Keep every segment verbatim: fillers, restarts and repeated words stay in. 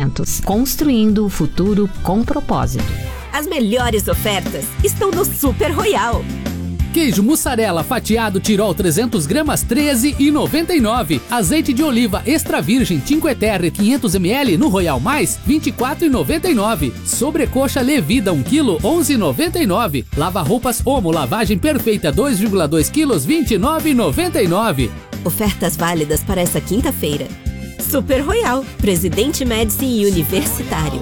Empreendimentos, construindo o futuro com propósito. As melhores ofertas estão no Super Royal. Queijo mussarela fatiado Tirol trezentos gramas treze reais e noventa e nove centavos. Azeite de oliva extra virgem Cinque Terre quinhentos mililitros no Royal Mais vinte e quatro reais e noventa e nove centavos. Sobrecoxa Levida um quilo onze reais e noventa e nove centavos. Lava roupas Omo lavagem perfeita dois vírgula dois quilos vinte e nove reais e noventa e nove centavos. Ofertas válidas para essa quinta-feira. Super Royal, Presidente Médici e Universitário.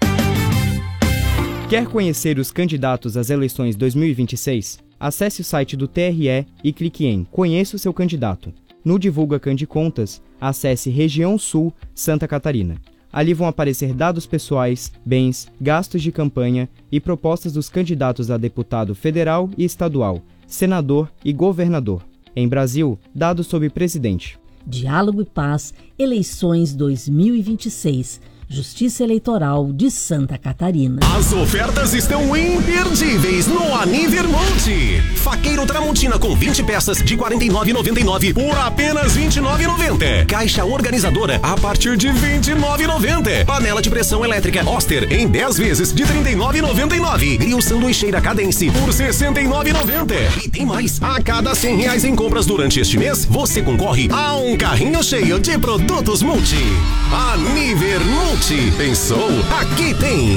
Quer conhecer os candidatos às eleições dois mil e vinte e seis? Acesse o site do T R E e clique em Conheça o seu candidato. No Divulga Candicontas, acesse Região Sul, Santa Catarina. Ali vão aparecer dados pessoais, bens, gastos de campanha e propostas dos candidatos a deputado federal e estadual, senador e governador. Em Brasil, dados sobre presidente. Diálogo e Paz, eleições dois mil e vinte e seis. Justiça Eleitoral de Santa Catarina. As ofertas estão imperdíveis no Aniver Multi. Faqueiro Tramontina com vinte peças de quarenta e nove reais e noventa e nove centavos por apenas vinte e nove reais e noventa centavos. Caixa organizadora a partir de vinte e nove reais e noventa centavos. Panela de pressão elétrica Oster em dez vezes de trinta e nove reais e noventa e nove centavos. Grill sanduicheira Cadence por sessenta e nove reais e noventa centavos. E tem mais. A cada cem reais em compras durante este mês, você concorre a um carrinho cheio de produtos Multi. Aniver Multi. Pensou? Aqui tem!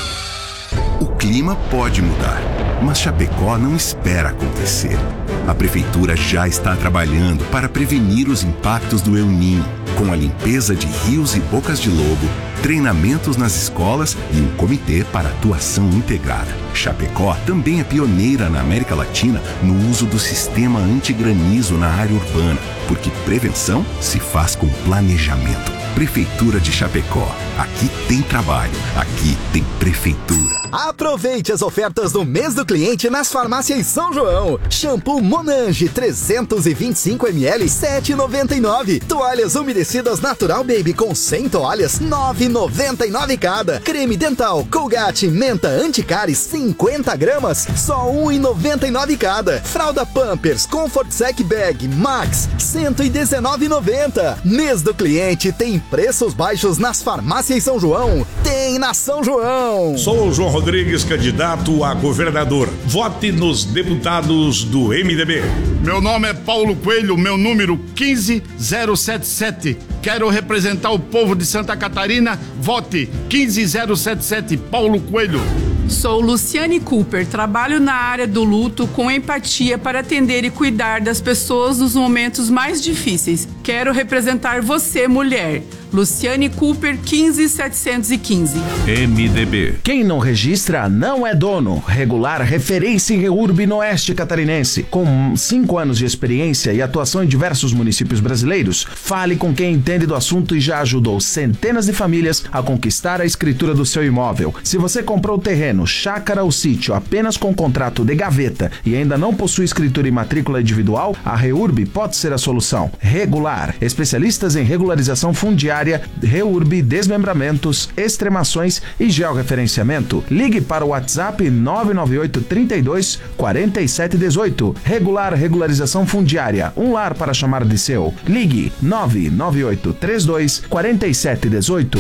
O clima pode mudar, mas Chapecó não espera acontecer. A Prefeitura já está trabalhando para prevenir os impactos do El Niño, com a limpeza de rios e bocas de lobo, treinamentos nas escolas e um comitê para atuação integrada. Chapecó também é pioneira na América Latina no uso do sistema antigranizo na área urbana, porque prevenção se faz com planejamento. Prefeitura de Chapecó. Aqui tem trabalho. Aqui tem Prefeitura. Aproveite as ofertas do mês do cliente nas farmácias São João. Shampoo Monange trezentos e vinte e cinco mililitros sete reais e noventa e nove centavos. Toalhas umedecidas Natural Baby com cem toalhas nove reais e noventa e nove centavos cada. Creme dental Colgate Menta Anticáries cinquenta gramas só um real e noventa e nove centavos cada. Fralda Pampers Comfort Sec Bag Max cento e dezenove reais e noventa centavos. Mês do cliente tem preços baixos nas farmácias São João. Tem na São João. Sou o João Rodrigues, candidato a governador. Vote nos deputados do M D B. Meu nome é Paulo Coelho, meu número quinze zero setenta e sete. Quero representar o povo de Santa Catarina. Vote quinze zero setenta e sete, Paulo Coelho. Sou Luciane Cooper, trabalho na área do luto com empatia para atender e cuidar das pessoas nos momentos mais difíceis. Quero representar você, mulher. Luciane Cooper, quinze setecentos e quinze. M D B. Quem não registra não é dono. Regular referência em Reurb no Oeste Catarinense. Com cinco anos de experiência e atuação em diversos municípios brasileiros, fale com quem entende do assunto e já ajudou centenas de famílias a conquistar a escritura do seu imóvel. Se você comprou terreno, chácara ou sítio apenas com contrato de gaveta e ainda não possui escritura e matrícula individual, a Reurb pode ser a solução. Regular, especialistas em regularização fundiária, Reurb, desmembramentos, extremações e georreferenciamento. Ligue para o WhatsApp nove nove oito, trinta e dois, quarenta e sete dezoito. Regular Regularização Fundiária, um lar para chamar de seu. Ligue nove nove oito, trinta e dois, quarenta e sete dezoito.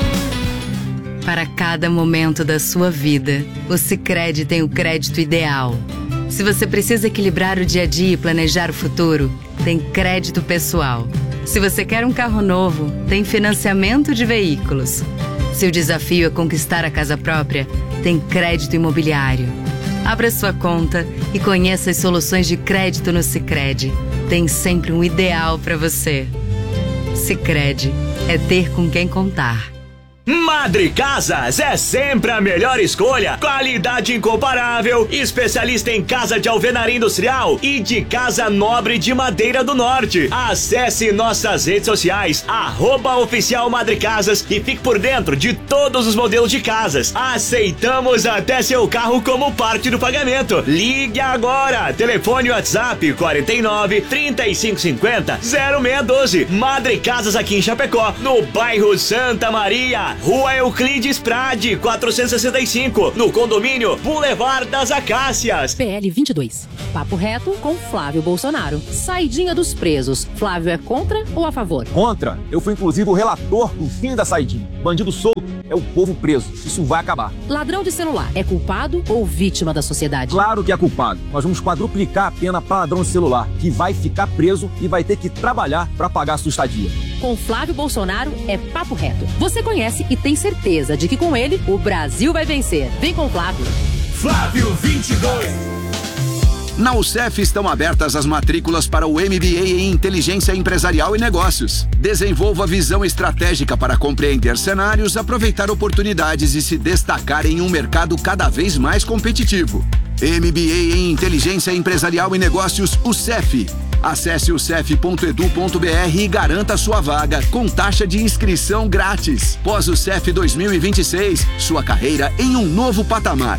Para cada momento da sua vida, o Sicredi tem o crédito ideal. Se você precisa equilibrar o dia a dia e planejar o futuro, tem crédito pessoal. Se você quer um carro novo, tem financiamento de veículos. Se o desafio é conquistar a casa própria, tem crédito imobiliário. Abra sua conta e conheça as soluções de crédito no Sicredi. Tem sempre um ideal para você. Sicredi é ter com quem contar. Madre Casas é sempre a melhor escolha. Qualidade incomparável, especialista em casa de alvenaria industrial e de casa nobre de madeira do norte. Acesse nossas redes sociais, arroba oficial Madre Casas, e fique por dentro de todos os modelos de casas. Aceitamos até seu carro como parte do pagamento. Ligue agora, telefone WhatsApp quarenta e nove, trinta e cinco cinquenta, zero seis doze. Madre Casas aqui em Chapecó, no bairro Santa Maria. Chapecó. Rua Euclides Prade, quatrocentos e sessenta e cinco, no condomínio Boulevard das Acácias. P L vinte e dois. Papo reto com Flávio Bolsonaro. Saidinha dos presos. Flávio é contra ou a favor? Contra. Eu fui inclusive o relator do fim da saidinha. Bandido solto é o povo preso. Isso vai acabar. Ladrão de celular é culpado ou vítima da sociedade? Claro que é culpado. Nós vamos quadruplicar a pena para ladrão de celular, que vai ficar preso e vai ter que trabalhar para pagar a sua estadia. Com Flávio Bolsonaro é papo reto. Você conhece e tem certeza de que com ele o Brasil vai vencer. Vem com Flávio. Flávio vinte e dois. Na U C E F estão abertas as matrículas para o M B A em Inteligência Empresarial e Negócios. Desenvolva visão estratégica para compreender cenários, aproveitar oportunidades e se destacar em um mercado cada vez mais competitivo. M B A em Inteligência Empresarial e Negócios, U C E F. Acesse u c e f ponto edu ponto b r e garanta sua vaga com taxa de inscrição grátis. Pós-U C E F dois mil e vinte e seis, sua carreira em um novo patamar.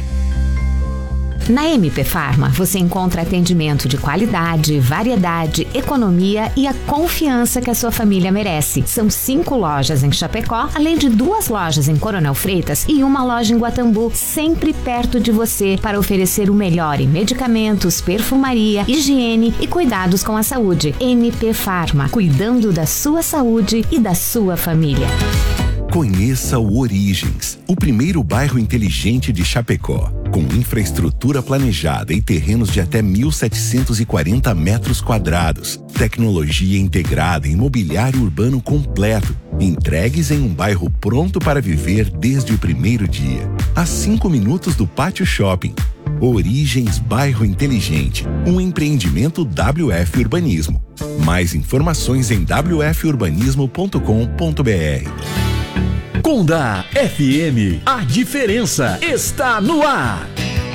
Na M P Pharma, você encontra atendimento de qualidade, variedade, economia e a confiança que a sua família merece. São cinco lojas em Chapecó, além de duas lojas em Coronel Freitas e uma loja em Guatambu, sempre perto de você para oferecer o melhor em medicamentos, perfumaria, higiene e cuidados com a saúde. M P Pharma, cuidando da sua saúde e da sua família. Conheça o Origens, o primeiro bairro inteligente de Chapecó, com infraestrutura planejada e terrenos de até mil setecentos e quarenta metros quadrados, tecnologia integrada e imobiliário urbano completo, entregues em um bairro pronto para viver desde o primeiro dia, a cinco minutos do Pátio Shopping. Origens Bairro Inteligente, um empreendimento W F Urbanismo. Mais informações em w f urbanismo ponto com ponto b r. Conda F M, a diferença está no ar.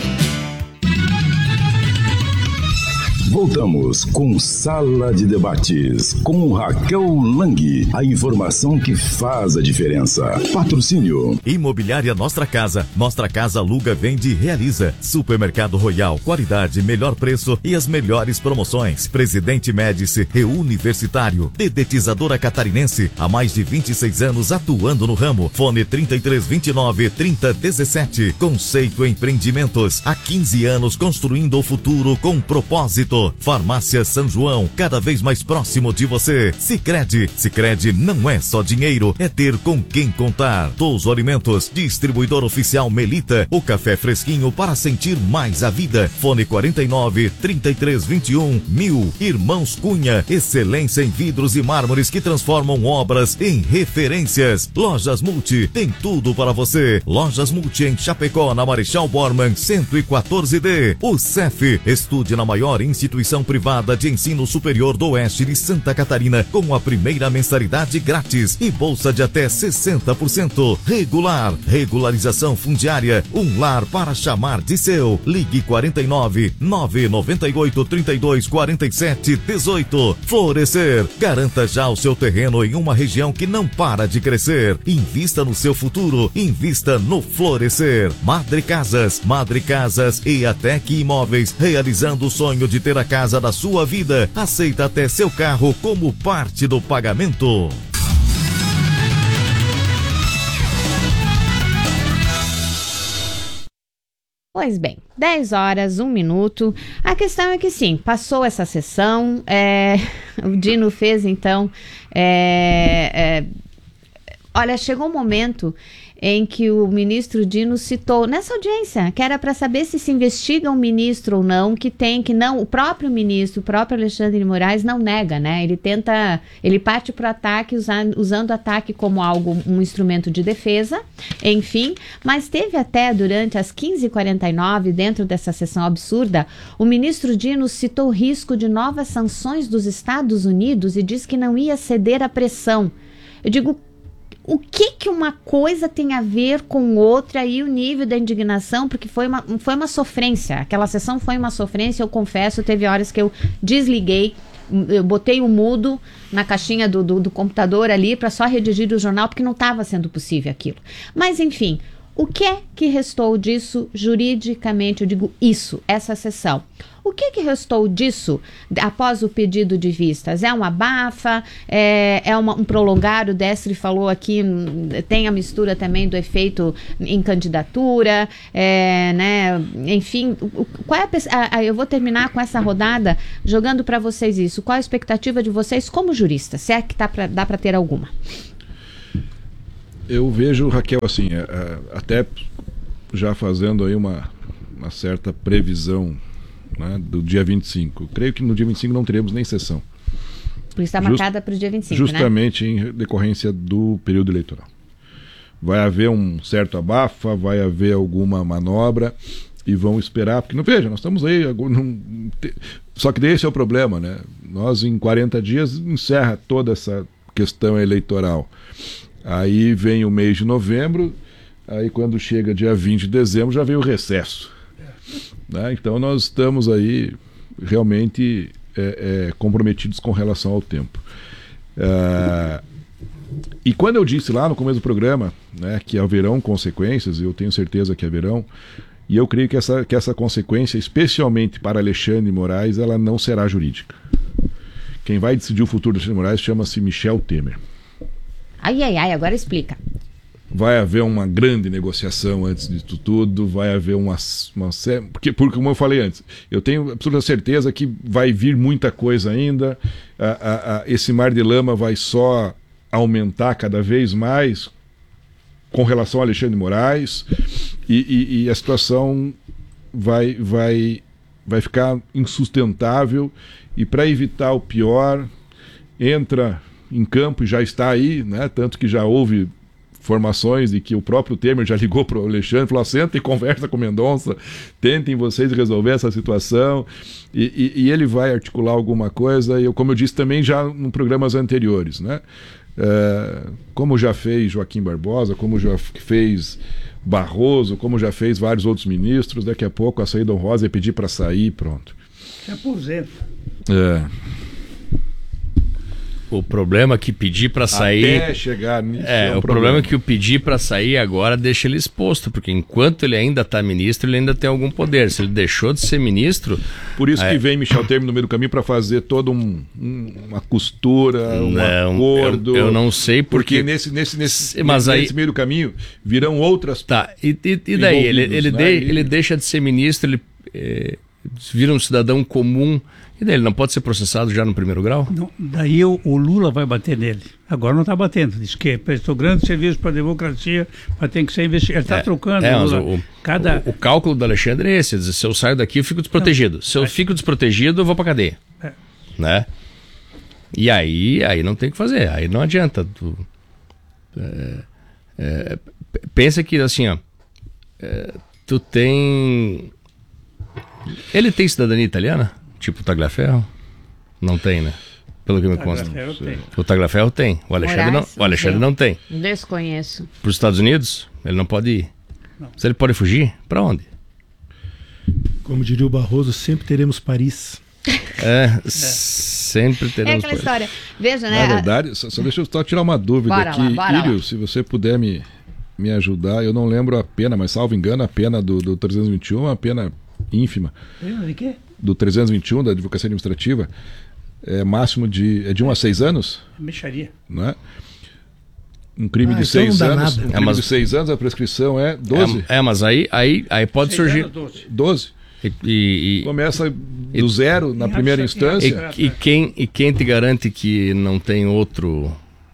Voltamos com Sala de Debates, com Raquel Lang. A informação que faz a diferença. Patrocínio. Imobiliária Nostra Casa. Nostra Casa aluga, vende e realiza. Supermercado Royal, qualidade, melhor preço e as melhores promoções. Presidente Médici, Reuniversitário. Dedetizadora Catarinense, há mais de vinte e seis anos atuando no ramo. Fone trinta e três, vinte e nove, trinta, dezessete. Conceito Empreendimentos, há quinze anos construindo o futuro com propósito. Farmácia São João, cada vez mais próximo de você. Sicredi, Sicredi não é só dinheiro, é ter com quem contar. Touso Alimentos, distribuidor oficial Melita, o café fresquinho para sentir mais a vida. Fone quarenta e nove, trinta e três, vinte e um, mil. Irmãos Cunha, excelência em vidros e mármores que transformam obras em referências. Lojas Multi, tem tudo para você. Lojas Multi em Chapecó, na Marechal Bormann, cento e quatorze D. O C E F, estude na maior instituição Instituição privada de ensino superior do Oeste de Santa Catarina, com a primeira mensalidade grátis e bolsa de até sessenta por cento. Regular, regularização fundiária, um lar para chamar de seu. Ligue quarenta e nove, nove nove oito, trinta e dois, quarenta e sete, dezoito. Florescer, garanta já o seu terreno em uma região que não para de crescer. Invista no seu futuro, invista no Florescer. Madre Casas, Madre Casas e Atec Imóveis, realizando o sonho de ter a casa da sua vida. Aceita até seu carro como parte do pagamento. Pois bem, dez horas, um minuto. A questão é que sim, passou essa sessão, é, o Dino fez então, é, é, olha, chegou um momento em que o ministro Dino citou nessa audiência, que era para saber se se investiga um ministro ou não, que tem, que não, o próprio ministro, o próprio Alexandre de Moraes não nega, né? Ele tenta, ele parte para o ataque, usando, usando o ataque como algo, um instrumento de defesa, enfim, mas teve até durante as quinze e quarenta e nove, dentro dessa sessão absurda, o ministro Dino citou o risco de novas sanções dos Estados Unidos e diz que não ia ceder à pressão. Eu digo, o que que uma coisa tem a ver com outra e o nível da indignação, porque foi uma, foi uma sofrência, aquela sessão foi uma sofrência, eu confesso, teve horas que eu desliguei, eu botei o mudo na caixinha do, do, do computador ali para só redigir o jornal, porque não estava sendo possível aquilo. Mas enfim, O que é que restou disso juridicamente? Eu digo isso, essa sessão. O que que restou disso após o pedido de vistas? É uma abafa? É, é uma, um prolongado? O Destri falou aqui, tem a mistura também do efeito em candidatura, é, né? Enfim, qual é a, a, eu vou terminar com essa rodada jogando para vocês isso. Qual a expectativa de vocês como juristas? Se é que tá pra, dá para ter alguma? Eu vejo, Raquel, assim, até já fazendo aí uma, uma certa previsão, né, do dia vinte e cinco. Creio que no dia vinte e cinco não teremos nem sessão. Por isso está marcada para o dia vinte e cinco, justamente, né? Em decorrência do período eleitoral. Vai haver um certo abafa, vai haver alguma manobra e vão esperar, porque não veja, nós estamos aí, não, só que esse é o problema, né? Nós em quarenta dias encerra toda essa questão eleitoral. Aí vem o mês de novembro, aí quando chega dia vinte de dezembro já vem o recesso. Né? Então nós estamos aí realmente é, é, comprometidos com relação ao tempo. É, e quando eu disse lá no começo do programa, né, que haverão consequências, eu tenho certeza que haverão, e eu creio que essa, que essa consequência, especialmente para Alexandre de Moraes, ela não será jurídica. Quem vai decidir o futuro de Alexandre de Moraes chama-se Michel Temer. Ai, ai, ai, agora explica. Vai haver uma grande negociação antes disso tudo, vai haver uma... uma porque, porque, como eu falei antes, eu tenho absoluta certeza que vai vir muita coisa ainda, a, a, a, esse mar de lama vai só aumentar cada vez mais com relação a Alexandre de Moraes, e, e, e a situação vai, vai, vai ficar insustentável, e para evitar o pior, entra em campo e já está aí, né? Tanto que já houve formações de que o próprio Temer já ligou para o Alexandre e falou: senta e conversa com o Mendonça, tentem vocês resolver essa situação, e, e, e ele vai articular alguma coisa, e eu, como eu disse também já em programas anteriores, né? É, como já fez Joaquim Barbosa, como já fez Barroso, como já fez vários outros ministros, daqui a pouco a saída honrosa é pedir para sair e pronto. Se aposenta. É. O problema é que pedir para sair... Até chegar nisso É, é um o problema. problema é que o pedir para sair agora deixa ele exposto, porque enquanto ele ainda está ministro, ele ainda tem algum poder. Se ele deixou de ser ministro... Por isso é... que vem Michel Temer no meio do caminho para fazer toda um, um, uma costura, um não, acordo... Eu, eu não sei porque... Porque nesse, nesse, nesse, Mas nesse aí... meio do caminho virão outras... Tá, e, e, e daí? Ele, ele, né? de, ele deixa de ser ministro, ele é, vira um cidadão comum... E daí ele não pode ser processado já no primeiro grau? Não, daí o, o Lula vai bater nele. Agora não está batendo. Diz que prestou grande serviço para a democracia, mas tem que ser investigado. Ele está é, trocando. É, Lula. O, Cada... o, o cálculo do Alexandre é esse. Dizer, se eu saio daqui, eu fico desprotegido. Não, se eu é. fico desprotegido, eu vou para cadeia. É. Né? E aí, aí não tem o que fazer. Aí não adianta. Tu, é, é, pensa que assim, ó, é, tu tem... Ele tem cidadania italiana? Tipo o Tagliaferro? Não tem, né? Pelo que me consta. O Tagliaferro tem. O Alexandre, Moraes, não, o Alexandre não tem. Desconheço. Para os Estados Unidos, ele não pode ir. Não. Se ele pode fugir, para onde? Como diria o Barroso, sempre teremos Paris. É, é. sempre teremos É aquela Paris. História. Veja, né? Na verdade, só, só deixa eu só tirar uma dúvida bora aqui. Lá, Írio, lá. se você puder me, me ajudar, eu não lembro a pena, mas salvo engano, a pena do, do trezentos e vinte e um é uma pena ínfima. Pena de quê? Do trezentos e vinte e um, da advocacia administrativa, é máximo de, é de um a seis anos? Mexaria. Não é? Um crime ah, de seis então anos, um é, crime mas... de seis anos, a prescrição é doze. É, é mas aí, aí, aí pode surgir... doze. doze. E, e, Começa do zero na primeira instância. E, e, quem, e quem te garante que não tem outro...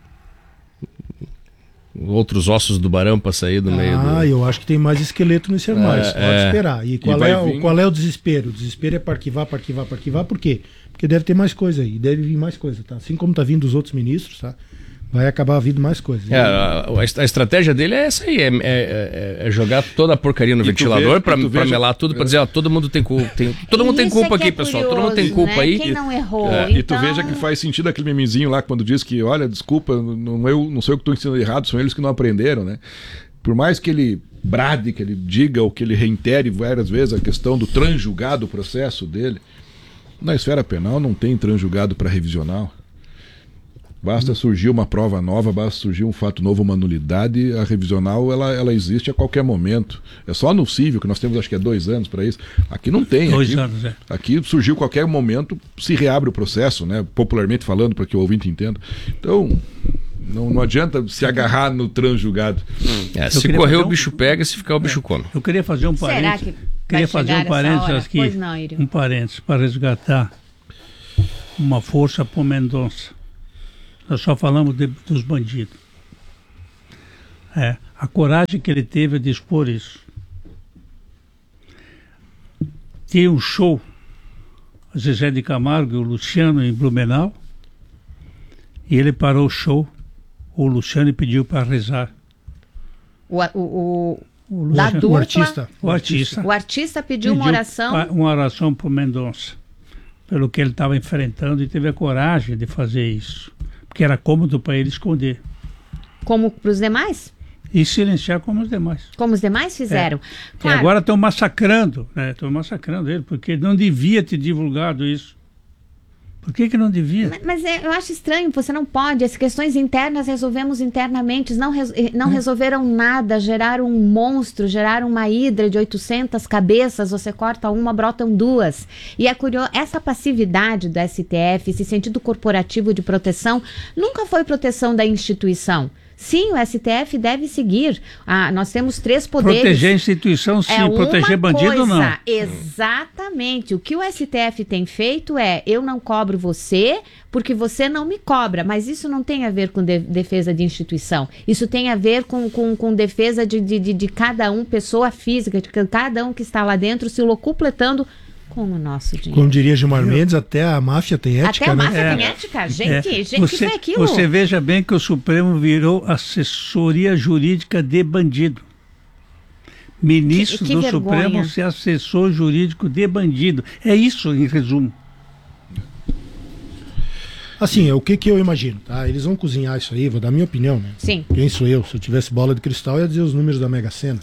outros ossos do barão para sair do ah, meio do... Ah, eu acho que tem mais esqueleto nesse armário, é, pode é... esperar. E qual, e é, o, qual é o desespero? O desespero é para arquivar, para arquivar, para arquivar, por quê? Porque deve ter mais coisa aí, deve vir mais coisa, tá? Assim como tá vindo os outros ministros, tá? Vai acabar vindo mais coisas. É, a, a estratégia dele é essa aí, é, é, é jogar toda a porcaria no e ventilador para melar tudo, para dizer, ó, todo mundo tem culpa, tem, todo mundo tem culpa é aqui, é pessoal, curioso, todo mundo tem culpa, né? aí. Quem não errou, é, então... E tu veja que faz sentido aquele memezinho lá, quando diz que, olha, desculpa, não, eu, não sou eu que estou ensinando errado, são eles que não aprenderam, né? Por mais que ele brade, que ele diga ou que ele reitere várias vezes a questão do transjulgado processo dele, na esfera penal não tem transjulgado para revisional. Basta surgir uma prova nova, basta surgir um fato novo, uma nulidade, a revisional ela, ela existe a qualquer momento. É só no cível, que nós temos acho que é dois anos para isso. Aqui não tem. Dois aqui, anos, é. Aqui surgiu qualquer momento, se reabre o processo, né? Popularmente falando, para que o ouvinte entenda. Então, não, não adianta se agarrar no transjugado. É, se correr o bicho pega, se ficar o bicho come. Eu queria fazer um parênteses. Será que queria fazer um parênteses aqui. Pois não, Írio. Um parênteses para resgatar uma força para o Mendonça. Nós só falamos de, dos bandidos. É, a coragem que ele teve de expor isso. Tinha um show, Zezé de Camargo e o Luciano em Blumenau, e ele parou o show, o Luciano pediu para rezar. O, o, o, o, da Luciano, dupla, o artista. O artista. O artista pediu, pediu uma oração. Uma oração para o Mendonça, pelo que ele estava enfrentando, e teve a coragem de fazer isso. Porque era cômodo para ele esconder. Como para os demais? E silenciar como os demais. Como os demais fizeram. É. Claro. E agora estão massacrando, né? Estão massacrando ele, porque não devia ter divulgado isso. Por que que não devia? Mas, mas é, eu acho estranho, você não pode. As questões internas resolvemos internamente, não, res, não hum. resolveram nada, geraram um monstro, geraram uma hidra de oitocentas cabeças, você corta uma, brotam duas. E é curioso, essa passividade do S T F, esse sentido corporativo de proteção, nunca foi proteção da instituição. Sim, o S T F deve seguir. Ah, nós temos três poderes. Proteger a instituição, sim. É proteger bandido, coisa, não. Exatamente. O que o S T F tem feito é, eu não cobro você porque você não me cobra. Mas isso não tem a ver com de, defesa de instituição. Isso tem a ver com, com, com defesa de, de, de, de cada um, pessoa física, de cada um que está lá dentro se locupletando com o nosso dinheiro. Como diria Gilmar Mendes, até a máfia tem ética. Até a né? máfia é, tem ética? Gente, é. gente, você, que foi aquilo? Você veja bem que o Supremo virou assessoria jurídica de bandido. Ministro que, que do vergonha. Supremo ser assessor jurídico de bandido. É isso, em resumo. Assim, é o que, que eu imagino, tá? Eles vão cozinhar isso aí, vou dar a minha opinião, né? Sim. Quem sou eu? Se eu tivesse bola de cristal, eu ia dizer os números da Mega Sena.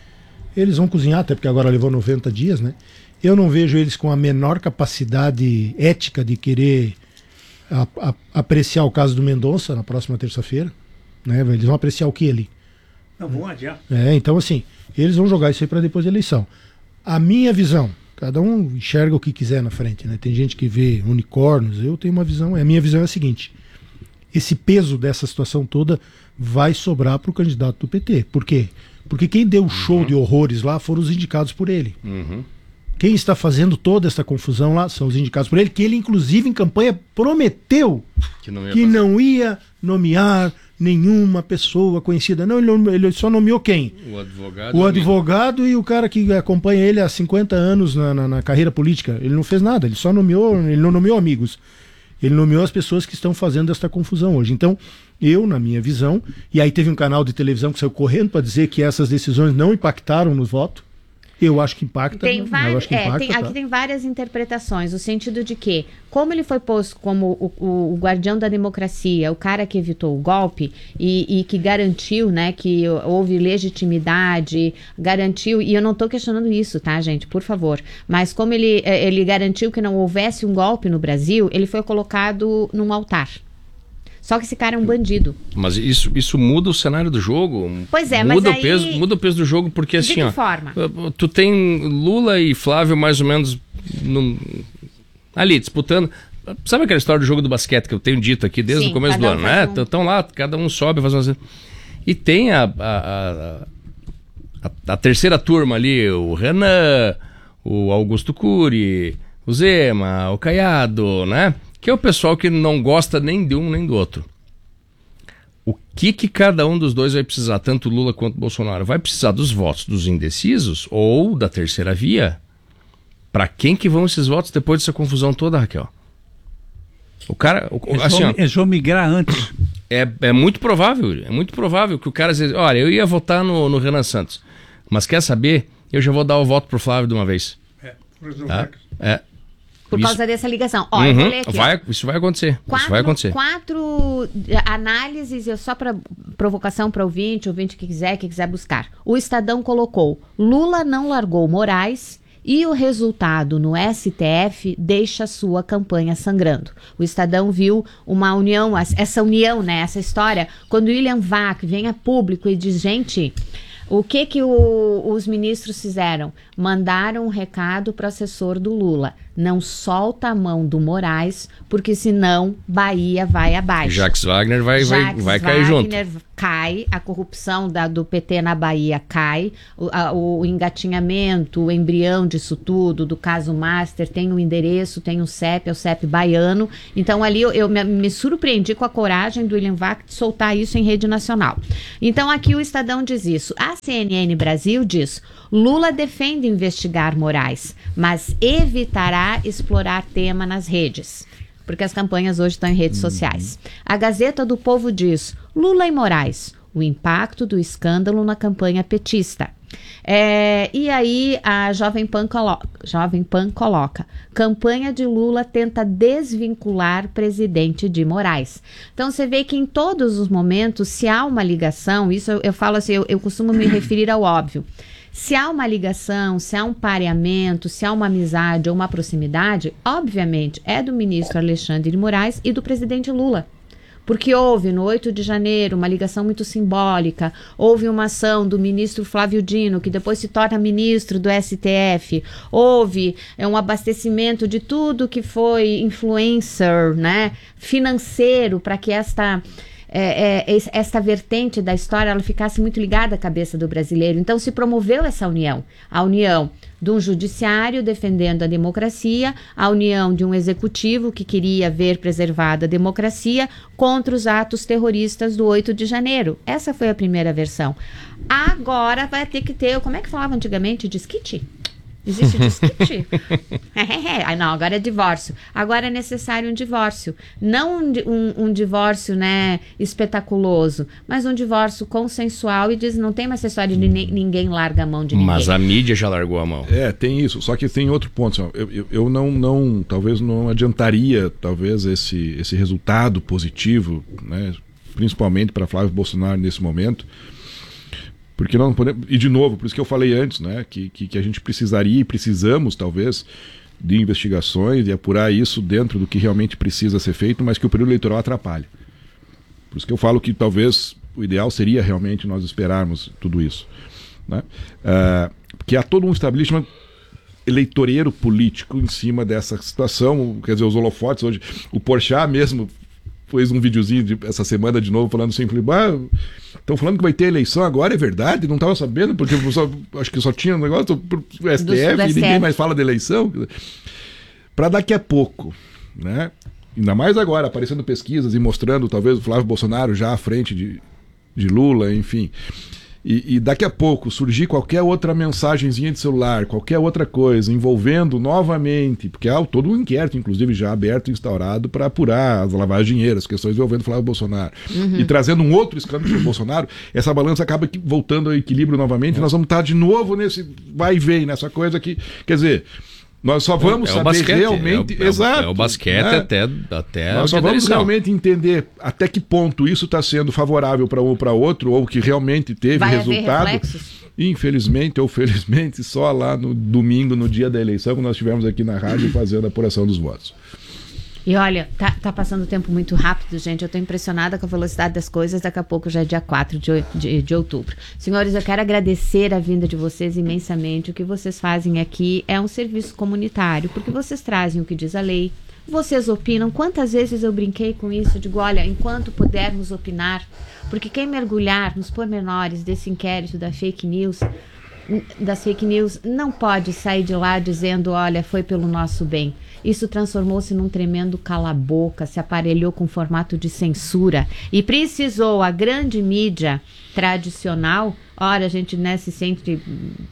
Eles vão cozinhar, até porque agora levou noventa dias, né? Eu não vejo eles com a menor capacidade ética de querer a, a, apreciar o caso do Mendonça na próxima terça-feira, né? Eles vão apreciar o que ali? Não, vão adiar. É, então assim, eles vão jogar isso aí para depois da eleição. A minha visão, cada um enxerga o que quiser na frente, né? Tem gente que vê unicórnios, eu tenho uma visão, a minha visão é a seguinte: esse peso dessa situação toda vai sobrar para o candidato do P T. Por quê? Porque quem deu o show uhum. de horrores lá foram os indicados por ele. Uhum. Quem está fazendo toda essa confusão lá são os indicados por ele, que ele, inclusive, em campanha, prometeu que não ia, que não ia nomear nenhuma pessoa conhecida. Não, ele, ele só nomeou quem? O advogado. O advogado e o cara que acompanha ele há cinquenta anos na, na, na carreira política. Ele não fez nada, ele só nomeou, ele não nomeou amigos. Ele nomeou as pessoas que estão fazendo esta confusão hoje. Então, eu, na minha visão, e aí teve um canal de televisão que saiu correndo para dizer que essas decisões não impactaram no voto. Eu acho que impacta. Tem várias, eu acho que impacta, é, tem, tá? Aqui tem várias interpretações, no sentido de que, como ele foi posto como o, o, o guardião da democracia, o cara que evitou o golpe e, e que garantiu, né, que houve legitimidade, garantiu, e eu não estou questionando isso, tá, gente, por favor, mas como ele, ele garantiu que não houvesse um golpe no Brasil, ele foi colocado num altar. Só que esse cara é um bandido. Mas isso, isso muda o cenário do jogo. Pois é, muda mas o peso, aí... muda o peso do jogo, porque de assim, que ó, forma? Tu tem Lula e Flávio mais ou menos no... ali, disputando. Sabe aquela história do jogo do basquete que eu tenho dito aqui desde Sim, o começo do ano, né? Estão um... lá, cada um sobe, faz uma... E tem a, a, a, a, a terceira turma ali, o Renan, o Augusto Cury, o Zema, o Caiado, né? Que é o pessoal que não gosta nem de um nem do outro. O que que cada um dos dois vai precisar, tanto Lula quanto Bolsonaro? Vai precisar dos votos dos indecisos ou da terceira via? Para quem que vão esses votos depois dessa confusão toda, Raquel? O cara... O, eles, assim, vão, ó, eles vão migrar antes. É, é muito provável, é muito provável que o cara diz, olha, eu ia votar no, no Renan Santos, mas quer saber? Eu já vou dar o voto pro Flávio de uma vez. É, por tá? É. Por isso. causa dessa ligação. Ó, Uhum. eu vou ler aqui. Vai, isso vai acontecer. Quatro, isso vai acontecer. Quatro análises, eu só para provocação para ouvinte, ouvinte que quiser, que quiser buscar. O Estadão colocou: Lula não largou Moraes E o resultado no S T F deixa sua campanha sangrando. O Estadão viu uma união, essa união, né, essa história, quando William Vac vem a público e diz, gente, o que que o, os ministros fizeram? Mandaram um recado para o assessor do Lula. Não solta a mão do Moraes, porque senão Bahia vai abaixo. Jacques Wagner vai, Jacques vai, vai cair Wagner junto. Cai, a corrupção da, do P T na Bahia cai, o, a, o engatinhamento, o embrião disso tudo, do caso Master, tem um endereço, tem um C E P, é o C E P baiano. Então ali eu, eu me, me surpreendi com a coragem do William Vac de soltar isso em rede nacional. Então aqui o Estadão diz isso. A C N N Brasil diz, Lula defende investigar Moraes, mas evitará explorar tema nas redes. Porque as campanhas hoje estão em redes uhum. sociais. A Gazeta do Povo diz, Lula e Moraes, o impacto do escândalo na campanha petista. É, e aí a Jovem Pan, colo- Jovem Pan coloca, campanha de Lula tenta desvincular presidente de Moraes. Então você vê que em todos os momentos, se há uma ligação, isso eu, eu falo assim, eu, eu costumo me referir ao óbvio. Se há uma ligação, se há um pareamento, se há uma amizade ou uma proximidade, obviamente é do ministro Alexandre de Moraes e do presidente Lula. Porque houve no oito de janeiro uma ligação muito simbólica, houve uma ação do ministro Flávio Dino, que depois se torna ministro do S T F, houve é, um abastecimento de tudo que foi influencer, né, financeiro, para que esta... É, é, esta vertente da história ela ficasse muito ligada à cabeça do brasileiro. Então se promoveu essa união, a união de um judiciário defendendo a democracia, a união de um executivo que queria ver preservada a democracia contra os atos terroristas do oito de janeiro. Essa foi a primeira versão. Agora vai ter que ter, como é que falava antigamente, desquite? Existe desquite? Ah, não, agora é divórcio. Agora é necessário um divórcio. Não um, um, um divórcio, né, espetaculoso, mas um divórcio consensual e diz, não tem mais essa história de ni- ninguém larga a mão de ninguém. Mas a mídia já largou a mão. É, tem isso. Só que tem outro ponto. Eu, eu, eu não, não, talvez não adiantaria, talvez, esse, esse resultado positivo, né, principalmente para Flávio Bolsonaro nesse momento. Porque nós não podemos, e de novo, por isso que eu falei antes, né, que, que, que a gente precisaria e precisamos, talvez, de investigações e apurar isso dentro do que realmente precisa ser feito, mas que o período eleitoral atrapalha. Por isso que eu falo que talvez o ideal seria realmente nós esperarmos tudo isso. Né? Uh, porque há todo um establishment eleitoreiro político em cima dessa situação, quer dizer, os holofotes hoje, o Porchat mesmo fez um videozinho de, essa semana de novo falando assim, estão falando que vai ter eleição agora, é verdade? Não estava sabendo, porque só, acho que só tinha um negócio do S T F do, do e ninguém mais fala de eleição. Para daqui a pouco, né? Ainda mais agora, aparecendo pesquisas e mostrando talvez o Flávio Bolsonaro já à frente de, de Lula, enfim. E, e daqui a pouco surgir qualquer outra mensagenzinha de celular, qualquer outra coisa, envolvendo novamente, porque há todo um inquérito, inclusive, já aberto e instaurado para apurar as lavagens de dinheiro, as questões envolvendo o Flávio Bolsonaro. Uhum. E trazendo um outro escândalo para o Bolsonaro, essa balança acaba voltando ao equilíbrio novamente, uhum. e nós vamos estar de novo nesse vai e vem, nessa coisa que, quer dizer... Nós só vamos é saber basquete, realmente... É o, exato. É o basquete, né? até, até Nós só vamos realmente entender até que ponto isso está sendo favorável para um ou para outro, ou que realmente teve Vai resultado. Haver reflexos? Infelizmente ou felizmente, só lá no domingo, no dia da eleição, quando nós estivemos aqui na rádio fazendo a apuração dos votos. E olha, tá, tá passando o tempo muito rápido, gente. Eu tô impressionada com a velocidade das coisas. Daqui a pouco já é dia quatro de, de, de outubro. Senhores, eu quero agradecer a vinda de vocês imensamente. O que vocês fazem aqui é um serviço comunitário, porque vocês trazem o que diz a lei, vocês opinam. Quantas vezes eu brinquei com isso? Eu digo, olha, enquanto pudermos opinar, porque quem mergulhar nos pormenores desse inquérito da fake news... das fake news, não pode sair de lá dizendo, olha, foi pelo nosso bem. Isso transformou-se num tremendo cala-boca, se aparelhou com formato de censura e precisou a grande mídia tradicional, ora, a gente, né, se sente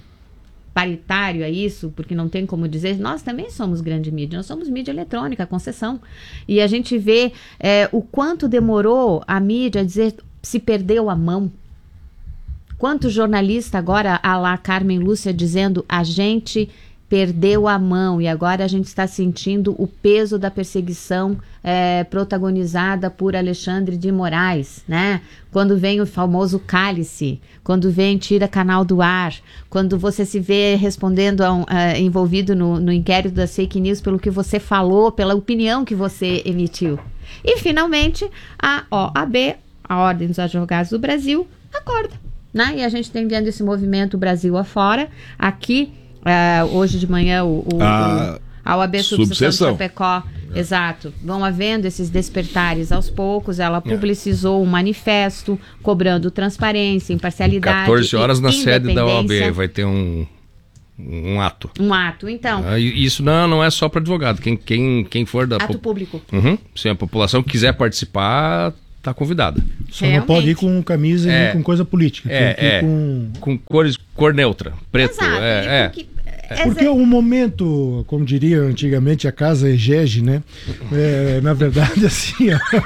paritário a isso, porque não tem como dizer, nós também somos grande mídia, nós somos mídia eletrônica, concessão, e a gente vê é, o quanto demorou a mídia a dizer se perdeu a mão. Quanto jornalista agora, a lá Carmen Lúcia, dizendo a gente perdeu a mão e agora a gente está sentindo o peso da perseguição é, protagonizada por Alexandre de Moraes, né? Quando vem o famoso cálice, quando vem tira canal do ar, quando você se vê respondendo a um, uh, envolvido no, no inquérito das fake news pelo que você falou, pela opinião que você emitiu. E finalmente a O A B, a Ordem dos Advogados do Brasil, acorda, né? E a gente tem vendo esse movimento Brasil afora, aqui Uh, hoje de manhã o, o, a, o, a O A B Subseção de Chapecó, é. exato, vão havendo esses despertares aos poucos. Ela publicizou é. um manifesto cobrando transparência, imparcialidade, quatorze horas na sede da O A B vai ter um, um ato. Um ato, então. Ah, isso não, não é só para advogado, quem, quem, quem for da... Ato público. Uhum, se a população quiser participar, está convidada. Só Realmente. não pode ir com camisa é, e com coisa política. É, é com... com cores, cor neutra, preto. Exato, é, porque... é. Porque o momento, como diria antigamente, a casa egege, né? É, na verdade, assim,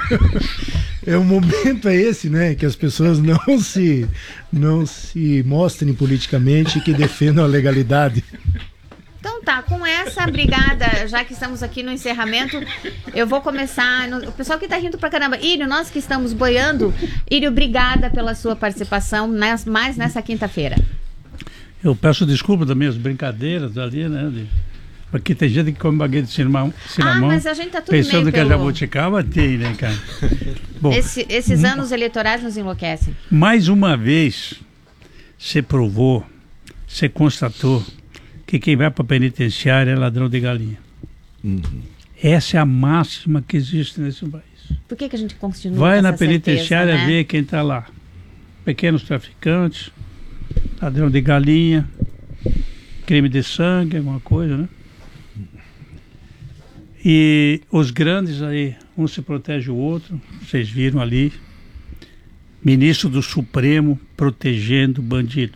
é o momento é esse, né? Que as pessoas não se, não se mostrem politicamente e que defendam a legalidade. Então tá, com essa brigada, já que estamos aqui no encerramento, eu vou começar. No, o pessoal que tá rindo pra caramba. Írio, nós que estamos boiando, Írio, obrigada pela sua participação nes, mais nessa quinta-feira. Eu peço desculpa das minhas brincadeiras ali, né? De, porque tem gente que come baguete de cinnamon, Ah, mas a gente tá tudo pensando bem que pelo... a jabuticaba tem, né, cara? Bom, Esse, esses um, anos eleitorais nos enlouquecem. Mais uma vez, você provou, você constatou que quem vai para a penitenciária é ladrão de galinha. Uhum. Essa é a máxima que existe nesse país. Por que, que a gente continua Vai com na essa penitenciária certeza, né? ver quem está lá. Pequenos traficantes, ladrão de galinha, crime de sangue, alguma coisa, né? E os grandes aí, um se protege o outro, vocês viram ali, ministro do Supremo protegendo o bandido.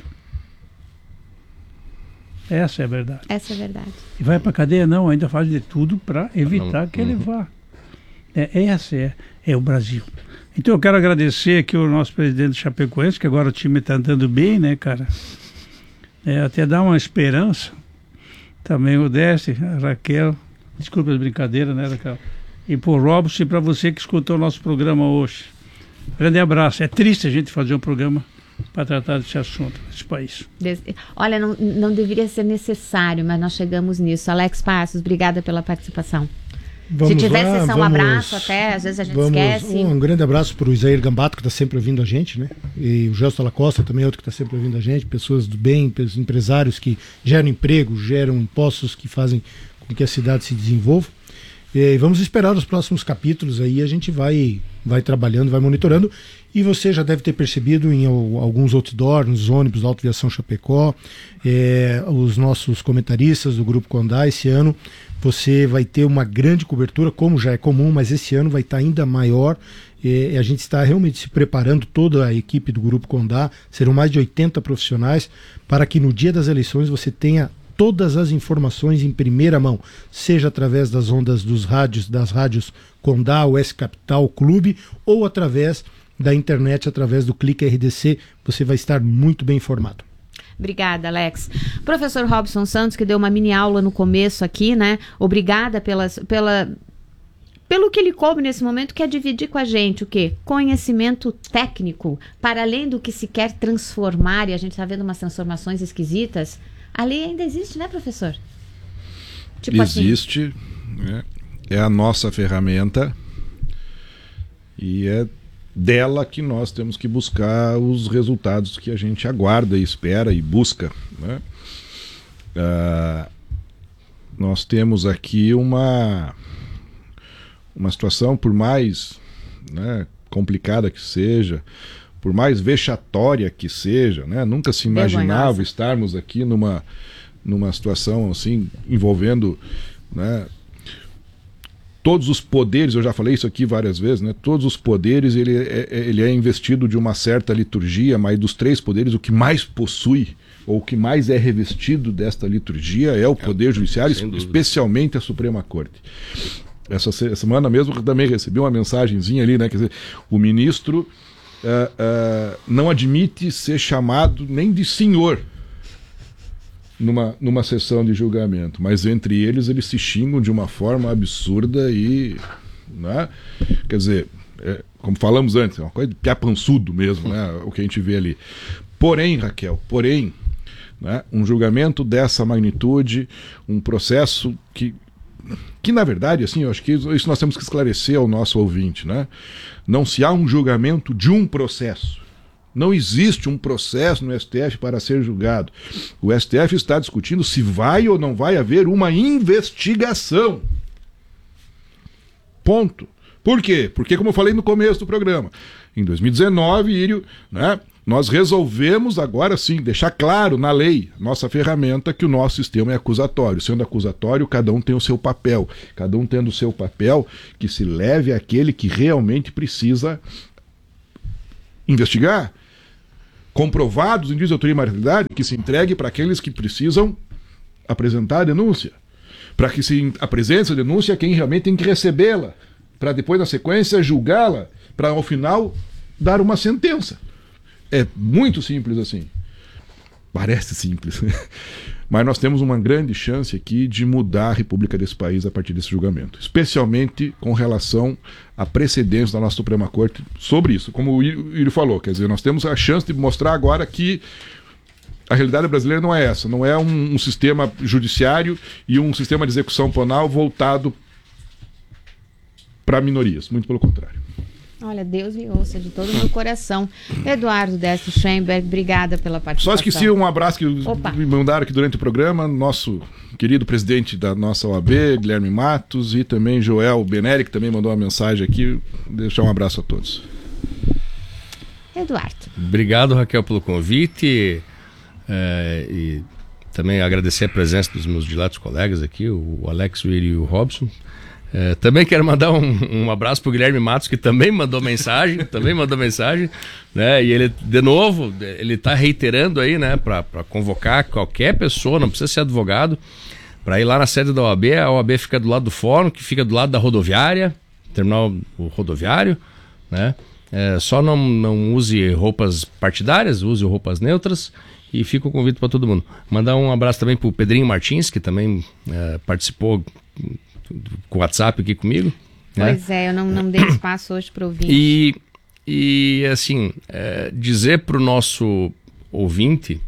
Essa é a verdade. Essa é a verdade. E vai para cadeia? Não, ainda faz de tudo para evitar não, que ele uhum. vá. É, essa é, é o Brasil. Então eu quero agradecer aqui o nosso presidente chapecoense, que agora o time está andando bem, né, cara? É, até dá uma esperança. Também o Décio, a Raquel, desculpa as brincadeiras, né, Raquel? E por Robson e para você que escutou o nosso programa hoje. Grande abraço. É triste a gente fazer um programa para tratar desse assunto, desse país. Olha, não, não deveria ser necessário, mas nós chegamos nisso. Alex Passos, obrigada pela participação. Vamos Se tiver lá, sessão, um vamos, abraço até, às vezes a gente vamos, esquece. Um grande abraço para o Isair Gambato, que está sempre ouvindo a gente, né? E o Gelson Lacosta também é outro que está sempre ouvindo a gente, pessoas do bem, empresários que geram emprego, geram impostos que fazem com que a cidade se desenvolva. E vamos esperar os próximos capítulos aí, a gente vai, vai trabalhando, vai monitorando. E você já deve ter percebido em alguns outdoors, nos ônibus da Autoviação Chapecó, é, os nossos comentaristas do Grupo Condá, esse ano você vai ter uma grande cobertura, como já é comum, mas esse ano vai estar ainda maior. É, a gente está realmente se preparando, toda a equipe do Grupo Condá, serão mais de oitenta profissionais, para que no dia das eleições você tenha todas as informações em primeira mão, seja através das ondas dos rádios, das rádios Condá, o S Capital Clube, ou através da internet, através do Clique R D C, você vai estar muito bem informado. Obrigada, Alex. Professor Robson Santos, que deu uma mini aula no começo aqui, né? Obrigada pelas, pela, pelo que ele coube nesse momento, que é dividir com a gente o quê? Conhecimento técnico, para além do que se quer transformar, e a gente está vendo umas transformações esquisitas. A lei ainda existe, né, professor? Tipo existe, assim. Né? É a nossa ferramenta e é dela que nós temos que buscar os resultados que a gente aguarda e espera e busca, né? Ah, nós temos aqui uma uma situação, por mais, né, complicada que seja, por mais vexatória que seja, né? Nunca se imaginava estarmos aqui numa, numa situação assim, envolvendo, né, todos os poderes. Eu já falei isso aqui várias vezes, né? Todos os poderes, ele é, ele é investido de uma certa liturgia, mas dos três poderes, o que mais possui, ou o que mais é revestido desta liturgia é o Poder Judiciário, especialmente a Suprema Corte. Essa semana mesmo eu também recebi uma mensagenzinha ali, né? Quer dizer, o ministro uh, uh, não admite ser chamado nem de senhor. numa, numa sessão de julgamento, mas entre eles eles se xingam de uma forma absurda e, né? Quer dizer, é, como falamos antes, é uma coisa de piapançudo mesmo, né? O que a gente vê ali. Porém, Raquel, porém, né, um julgamento dessa magnitude, um processo que, que na verdade, assim, eu acho que isso nós temos que esclarecer ao nosso ouvinte, né? Não se há um julgamento de um processo. Não existe um processo no S T F para ser julgado. O S T F está discutindo se vai ou não vai haver uma investigação. Ponto. Por quê? Porque, como eu falei no começo do programa, em dois mil e dezenove, Írio, né, nós resolvemos agora sim deixar claro na lei, nossa ferramenta, que o nosso sistema é acusatório. Sendo acusatório, cada um tem o seu papel. Cada um tendo o seu papel, que se leve àquele que realmente precisa investigar. Comprovados indícios de autoria e materialidade, que se entregue para aqueles que precisam apresentar a denúncia. Para que se apresente a denúncia a quem realmente tem que recebê-la. Para depois, na sequência, julgá-la. Para, ao final, dar uma sentença. É muito simples assim. Parece simples. Mas nós temos uma grande chance aqui de mudar a república desse país a partir desse julgamento. Especialmente com relação a precedentes da nossa Suprema Corte sobre isso. Como o Írio falou, quer dizer, nós temos a chance de mostrar agora que a realidade brasileira não é essa. Não é um, um sistema judiciário e um sistema de execução penal voltado para minorias. Muito pelo contrário. Olha, Deus lhe ouça de todo o meu coração. Eduardo Décio Schenberg, obrigada pela participação. Só esqueci um abraço que Opa. me mandaram aqui durante o programa, nosso querido presidente da nossa O A B, Guilherme Matos, e também Joel Beneri, que também mandou uma mensagem aqui. Deixar um abraço a todos. Eduardo. Obrigado, Raquel, pelo convite. É, e também agradecer a presença dos meus diletos colegas aqui, o Alex, o Iri e o Robson. É, também quero mandar um, um abraço pro Guilherme Matos, que também mandou mensagem, também mandou mensagem, né? E ele, de novo, ele está reiterando aí, né, para convocar qualquer pessoa, não precisa ser advogado, para ir lá na sede da O A B. A O A B fica do lado do fórum, que fica do lado da rodoviária, terminal rodoviário, né? É, só não, não use roupas partidárias, use roupas neutras. E fica o convite para todo mundo. Mandar um abraço também pro Pedrinho Martins, que também é, participou com o WhatsApp aqui comigo. Pois né? é, eu não, não dei espaço hoje para ouvir. E, e assim, é, dizer para o nosso ouvinte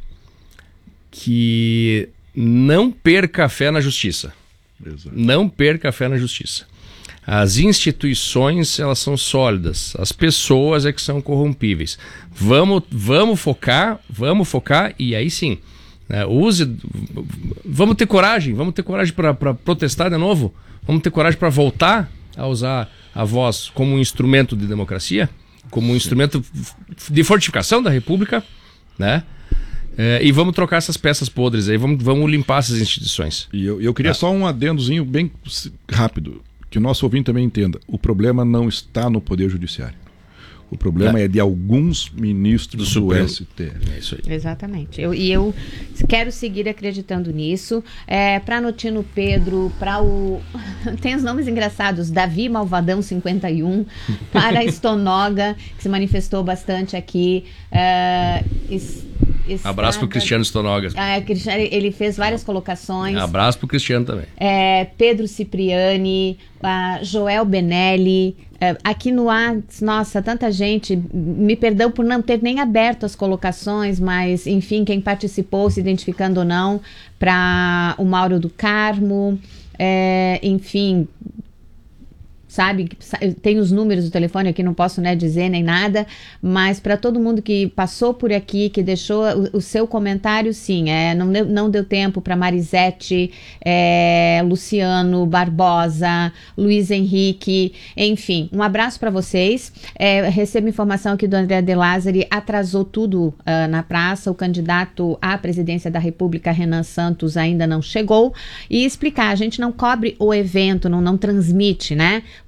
que não perca a fé na justiça. Exato. Não perca a fé na justiça. As instituições, elas são sólidas. As pessoas é que são corrompíveis. Vamos, vamos focar, vamos focar e aí sim, né, use, vamos ter coragem, vamos ter coragem para protestar de novo. Vamos ter coragem para voltar a usar a voz como um instrumento de democracia, como um instrumento de fortificação da República, né? É, e vamos trocar essas peças podres aí, vamos, vamos limpar essas instituições. E eu, eu queria ah. só um adendozinho bem rápido, que o nosso ouvinte também entenda. O problema não está no Poder Judiciário. O problema é, é de alguns ministros do, do S T F. É isso aí. Exatamente. Eu, e eu quero seguir acreditando nisso. É, para Notino Pedro, para o... Tem os nomes engraçados. Davi Malvadão cinquenta e um, para Stonoga, que se manifestou bastante aqui. É, es, Abraço para o Cristiano Stonoga. É, ele fez várias colocações. Abraço para o Cristiano também. É, Pedro Cipriani, a Joel Benelli... É, aqui no ar, nossa, tanta gente, me perdão por não ter nem aberto as colocações, mas enfim, quem participou, se identificando ou não, para o Mauro do Carmo, é, enfim, sabe, tem os números do telefone aqui, não posso, né, dizer nem nada, mas para todo mundo que passou por aqui, que deixou o, o seu comentário, sim, é, não, deu, não deu tempo para Marisete, é, Luciano Barbosa, Luiz Henrique, enfim, um abraço para vocês. É, recebo informação aqui do André De Lázari, atrasou tudo uh, na praça, o candidato à presidência da República, Renan Santos, ainda não chegou, e explicar, a gente não cobre o evento, não, não transmite, né?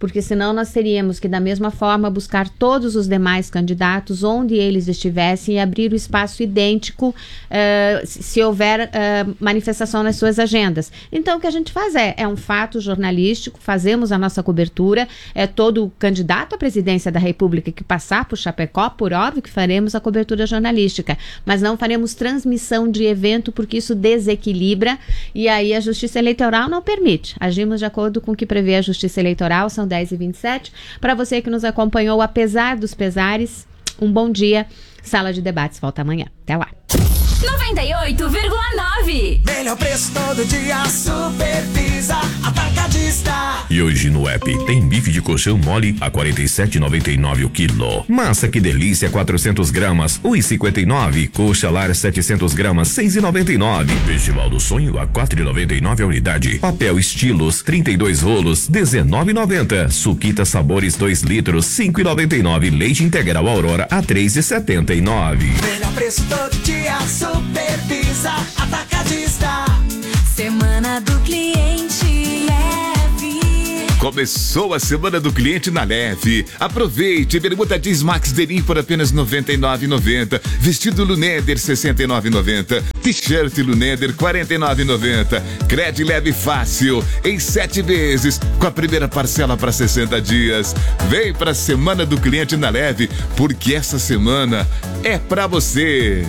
porque senão nós teríamos que, da mesma forma, buscar todos os demais candidatos onde eles estivessem e abrir o espaço idêntico uh, se houver uh, manifestação nas suas agendas. Então, o que a gente faz é, é um fato jornalístico, fazemos a nossa cobertura, é todo candidato à presidência da República que passar por Chapecó, por óbvio que faremos a cobertura jornalística, mas não faremos transmissão de evento porque isso desequilibra e aí a Justiça Eleitoral não permite. Agimos de acordo com o que prevê a Justiça Eleitoral, são dez e vinte e sete. Para você que nos acompanhou, apesar dos pesares, um bom dia. Sala de Debates volta amanhã. Até lá. noventa e oito vírgula nove. Melhor preço todo dia, Supervisa Atacadista. E hoje no app tem bife de colchão mole a quarenta e sete reais e noventa e nove centavos o quilo. Massa que delícia quatrocentas gramas, um real e cinquenta e nove centavos. Coxa lar setecentas gramas, seis reais e noventa e nove centavos. Festival do Sonho a quatro reais e noventa e nove centavos a unidade. Papel estilos, trinta e dois rolos, dezenove reais e noventa centavos. Suquita sabores dois litros, cinco reais e noventa e nove centavos. Leite integral Aurora a três reais e setenta e nove centavos. Melhor preço todo dia, Supervisa Atacadista. Semana do Cliente Leve. Começou a Semana do Cliente na Leve. Aproveite, bermuda jeans Max Denim por apenas noventa e nove reais e noventa centavos. Vestido Luneder sessenta e nove reais e noventa centavos. T-shirt Luneder quarenta e nove reais e noventa centavos. Crédito Leve Fácil em sete vezes com a primeira parcela para sessenta dias. Vem para a Semana do Cliente na Leve, porque essa semana é para você.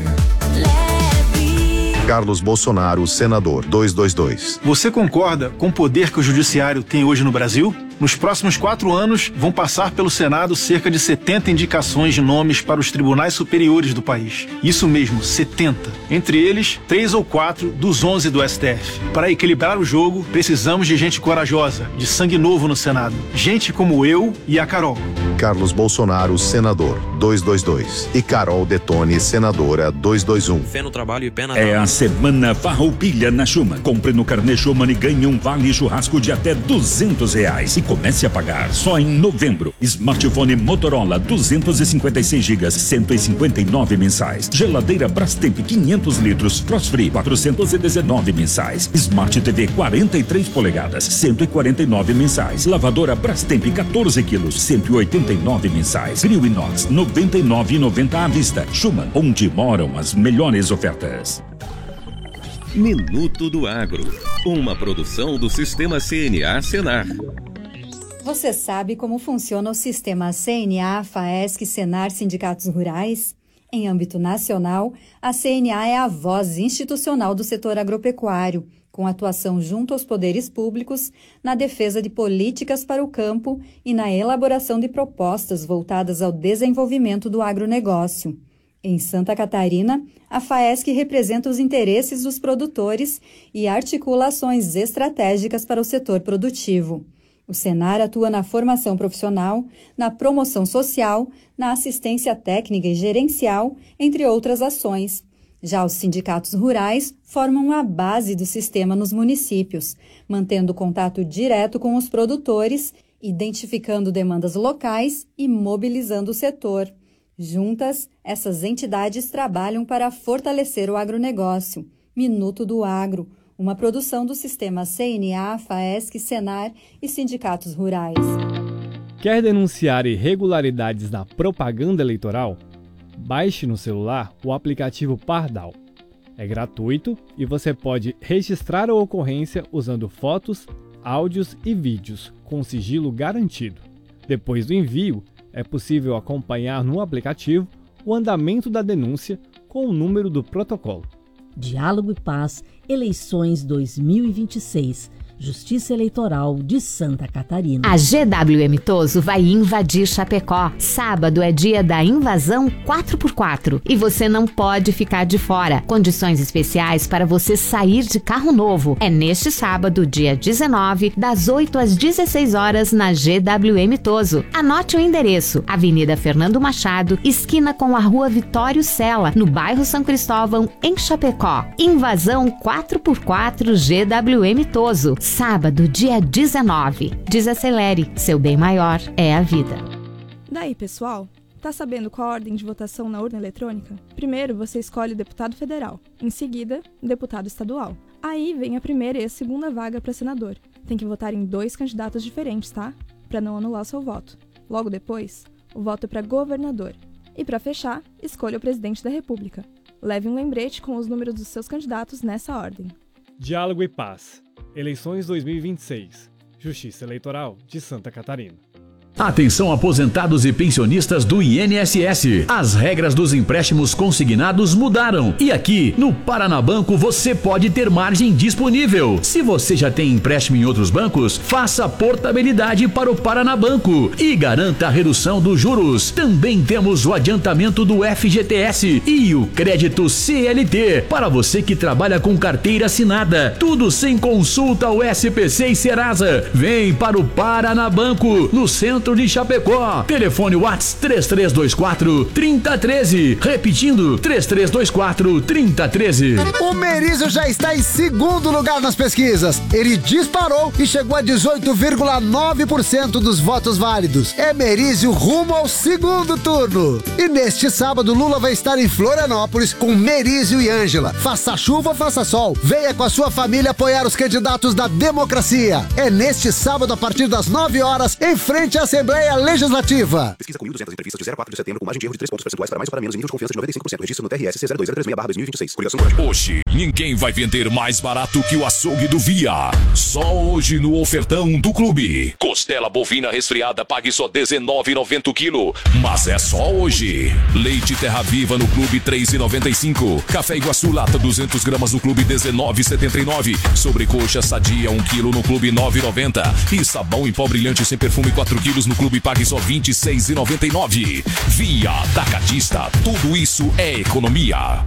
Carlos Bolsonaro, senador, duzentos e vinte e dois. Você concorda com o poder que o judiciário tem hoje no Brasil? Nos próximos quatro anos, vão passar pelo Senado cerca de setenta indicações de nomes para os tribunais superiores do país. Isso mesmo, setenta. Entre eles, três ou quatro dos onze do S T F. Para equilibrar o jogo, precisamos de gente corajosa, de sangue novo no Senado. Gente como eu e a Carol. Carlos Bolsonaro, senador, duzentos e vinte e dois. E Carol Detone, senadora, duzentos e vinte e um. Fé no trabalho e pé na É a Semana Farroupilha na Schumann. Compre no carnê Schumann e ganhe um vale churrasco de até duzentos reais. E comece a pagar só em novembro. Smartphone Motorola duzentos e cinquenta e seis gigas, cento e cinquenta e nove mensais. Geladeira Brastemp quinhentos litros, Frost Free quatrocentos e dezenove mensais. Smart T V quarenta e três polegadas, cento e quarenta e nove mensais. Lavadora Brastemp quatorze quilos, cento e oitenta e nove mensais. Grill Inox noventa e nove reais e noventa centavos à vista. Schumann, onde moram as melhores ofertas. Minuto do Agro, uma produção do Sistema C N A Senar. Você sabe como funciona o sistema C N A, FAESC, Senar, Sindicatos Rurais? Em âmbito nacional, a C N A é a voz institucional do setor agropecuário, com atuação junto aos poderes públicos, na defesa de políticas para o campo e na elaboração de propostas voltadas ao desenvolvimento do agronegócio. Em Santa Catarina, a FAESC representa os interesses dos produtores e articula ações estratégicas para o setor produtivo. O Senar atua na formação profissional, na promoção social, na assistência técnica e gerencial, entre outras ações. Já os sindicatos rurais formam a base do sistema nos municípios, mantendo contato direto com os produtores, identificando demandas locais e mobilizando o setor. Juntas, essas entidades trabalham para fortalecer o agronegócio. Minuto do Agro, uma produção do Sistema C N A, FAESC, Senar e Sindicatos Rurais. Quer denunciar irregularidades na propaganda eleitoral? Baixe no celular o aplicativo Pardal. É gratuito e você pode registrar a ocorrência usando fotos, áudios e vídeos com sigilo garantido. Depois do envio, é possível acompanhar no aplicativo o andamento da denúncia com o número do protocolo. Diálogo e Paz, eleições dois mil e vinte e seis. Justiça Eleitoral de Santa Catarina. A G W M Toso vai invadir Chapecó. Sábado é dia da invasão quatro por quatro e você não pode ficar de fora. Condições especiais para você sair de carro novo. É neste sábado, dia dezenove, das oito às dezesseis horas na G W M Toso. Anote o endereço: Avenida Fernando Machado, esquina com a Rua Vitório Sela, no bairro São Cristóvão, em Chapecó. Invasão quatro por quatro G W M Toso. Sábado, dia dezenove. Desacelere, seu bem maior é a vida. Daí, pessoal, tá sabendo qual a ordem de votação na urna eletrônica? Primeiro, você escolhe o deputado federal. Em seguida, o deputado estadual. Aí vem a primeira e a segunda vaga para senador. Tem que votar em dois candidatos diferentes, tá? para não anular seu voto. Logo depois, o voto é para governador. E para fechar, escolha o presidente da República. Leve um lembrete com os números dos seus candidatos nessa ordem. Diálogo e Paz. Eleições dois mil e vinte e seis. Justiça Eleitoral de Santa Catarina. Atenção aposentados e pensionistas do I N S S. As regras dos empréstimos consignados mudaram. E aqui, no Paranabanco, você pode ter margem disponível. Se você já tem empréstimo em outros bancos, faça portabilidade para o Paranabanco e garanta a redução dos juros. Também temos o adiantamento do F G T S e o crédito C L T para você que trabalha com carteira assinada. Tudo sem consulta ao S P C e Serasa. Vem para o Paranabanco, no centro de Chapecó. Telefone WhatsApp três três dois quatro, três zero um três. Repetindo, três três dois quatro, três zero um três. O Merizio já está em segundo lugar nas pesquisas. Ele disparou e chegou a dezoito vírgula nove por cento dos votos válidos. É Merizio rumo ao segundo turno. E neste sábado, Lula vai estar em Florianópolis com Merizio e Ângela. Faça chuva ou faça sol, venha com a sua família apoiar os candidatos da democracia. É neste sábado, a partir das nove horas, em frente à Assembleia Legislativa. Pesquisa com mil e duzentas entrevistas de zero a quatro de setembro com margem de erro de três pontos percentuais para mais ou para menos, nível de confiança de noventa e cinco por cento. Registro no T R S C zero dois zero três seis barra dois mil e vinte e seis. Coligação Coragem. Hoje, ninguém vai vender mais barato que o açougue do Via. Só hoje no ofertão do clube. Costela bovina resfriada pague só dezenove reais e noventa centavos o quilo. Mas é só hoje. Leite Terra Viva no clube três reais e noventa e cinco centavos. Café Iguaçu lata duzentas gramas no clube dezenove reais e setenta e nove centavos. Sobrecoxa sadia um quilo no clube nove reais e noventa centavos. E sabão em pó brilhante sem perfume quatro quilos no clube pague só vinte e seis reais e noventa e nove centavos. Via Atacadista, tudo isso é economia.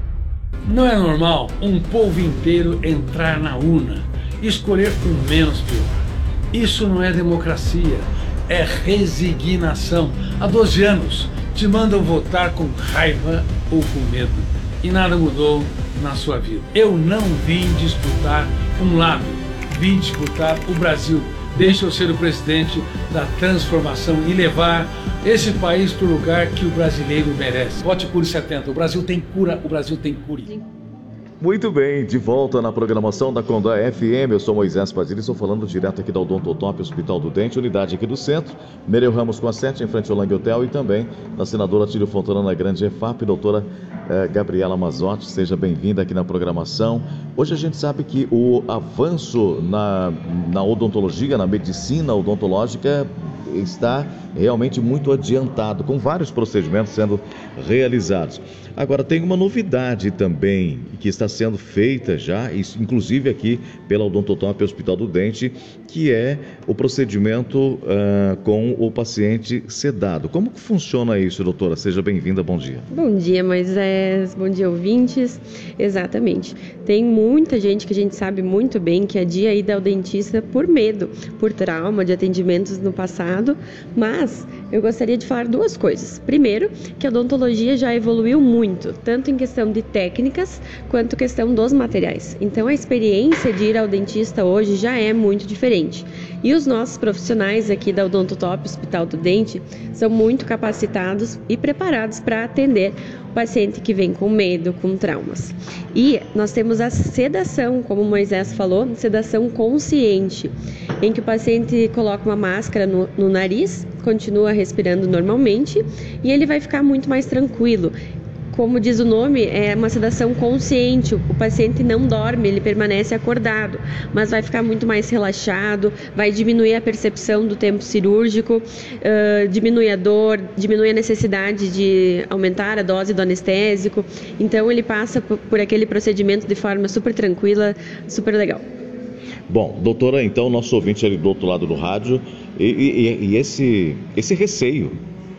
Não é normal um povo inteiro entrar na urna e escolher o menos pior. Isso não é democracia, é resignação. Há doze anos te mandam votar com raiva ou com medo e nada mudou na sua vida. Eu não vim disputar um lado, vim disputar o Brasil. Deixa eu ser o presidente da transformação e levar esse país para o lugar que o brasileiro merece. Vote Cure setenta. O Brasil tem cura, o Brasil tem cure. Muito bem, de volta na programação da Condá F M. Eu sou Moisés Padilha e estou falando direto aqui da Odontotop Hospital do Dente, unidade aqui do centro. Nereu Ramos com a sete, em frente ao Lang Hotel, e também na senadora Tílio Fontana, na Grande E F A P, doutora eh, Gabriela Mazotti. Seja bem-vinda aqui na programação. Hoje a gente sabe que o avanço na, na odontologia, na medicina odontológica, está realmente muito adiantado, com vários procedimentos sendo realizados. Agora, tem uma novidade também que está sendo feita já, inclusive aqui pela Odontotop Hospital do Dente, que é o procedimento uh, com o paciente sedado. Como que funciona isso, doutora? Seja bem-vinda, bom dia. Bom dia, Moisés, bom dia, ouvintes. Exatamente. Tem muita gente que a gente sabe muito bem que adia a ida ao dentista por medo, por trauma de atendimentos no passado, mas eu gostaria de falar duas coisas. Primeiro, que a odontologia já evoluiu muito, tanto em questão de técnicas quanto questão dos materiais. Então a experiência de ir ao dentista hoje já é muito diferente. E os nossos profissionais aqui da Odontotop Hospital do Dente são muito capacitados e preparados para atender o paciente que vem com medo, com traumas. E nós temos a sedação, como o Moisés falou, sedação consciente, em que o paciente coloca uma máscara no, no nariz, continua respirando normalmente e ele vai ficar muito mais tranquilo. Como diz o nome, é uma sedação consciente, o paciente não dorme, ele permanece acordado, mas vai ficar muito mais relaxado, vai diminuir a percepção do tempo cirúrgico, uh, diminui a dor, diminui a necessidade de aumentar a dose do anestésico, então ele passa por, por aquele procedimento de forma super tranquila, super legal. Bom, doutora, então, nosso ouvinte ali do outro lado do rádio, e, e, e esse, esse receio,